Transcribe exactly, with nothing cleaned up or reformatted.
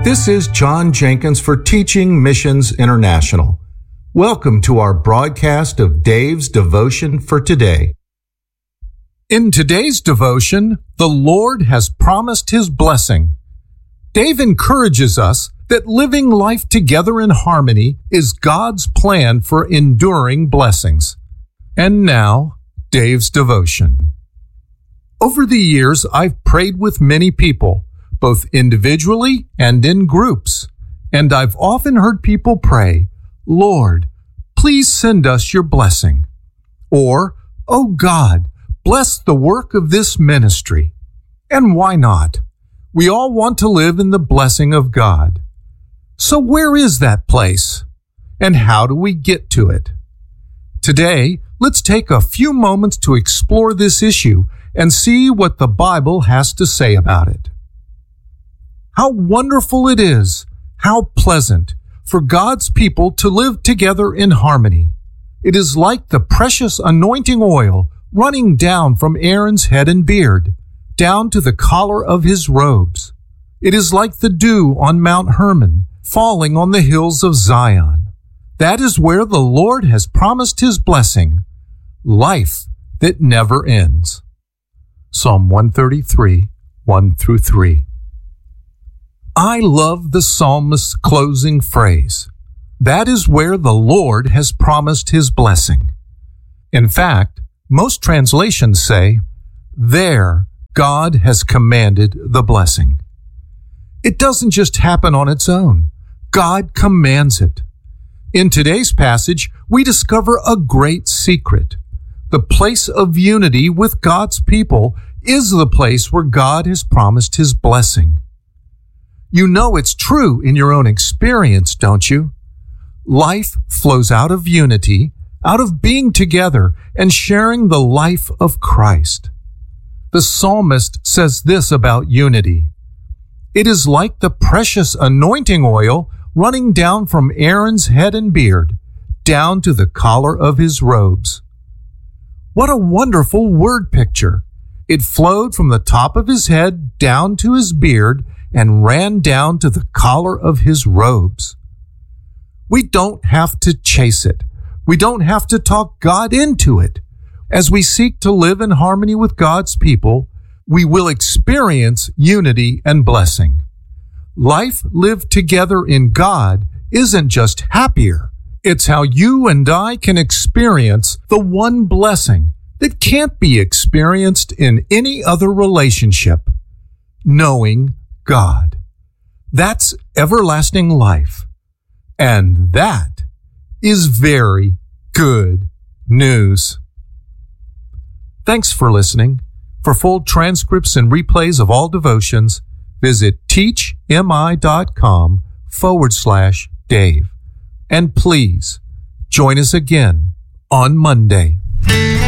This is John Jenkins for Teaching Missions International. Welcome to our broadcast of Dave's Devotion for today. In today's devotion, the Lord has promised His blessing. Dave encourages us that living life together in harmony is God's plan for enduring blessings. And now, Dave's devotion. Over the years, I've prayed with many people, both individually and in groups, and I've often heard people pray, "Lord, please send us your blessing," or, "Oh God, bless the work of this ministry." And why not? We all want to live in the blessing of God. So where is that place? And how do we get to it? Today, let's take a few moments to explore this issue and see what the Bible has to say about it. How wonderful it is, how pleasant, for God's people to live together in harmony. It is like the precious anointing oil running down from Aaron's head and beard, down to the collar of his robes. It is like the dew on Mount Hermon, falling on the hills of Zion. That is where the Lord has promised His blessing, life that never ends. Psalm one thirty-three, one through three. I love the psalmist's closing phrase. That is where the Lord has promised His blessing. In fact, most translations say, there God has commanded the blessing. It doesn't just happen on its own. God commands it. In today's passage, we discover a great secret. The place of unity with God's people is the place where God has promised His blessing. You know it's true in your own experience, don't you? Life flows out of unity, out of being together and sharing the life of Christ. The psalmist says this about unity. It is like the precious anointing oil running down from Aaron's head and beard, down to the collar of his robes. What a wonderful word picture! It flowed from the top of his head down to his beard and ran down to the collar of his robes. We don't have to chase it. We don't have to talk God into it. As we seek to live in harmony with God's people, we will experience unity and blessing. Life lived together in God isn't just happier. It's how you and I can experience the one blessing that can't be experienced in any other relationship, knowing God. That's everlasting life. And that is very good news. Thanks for listening. For full transcripts and replays of all devotions, visit teachmi.com forward slash Dave. And please join us again on Monday.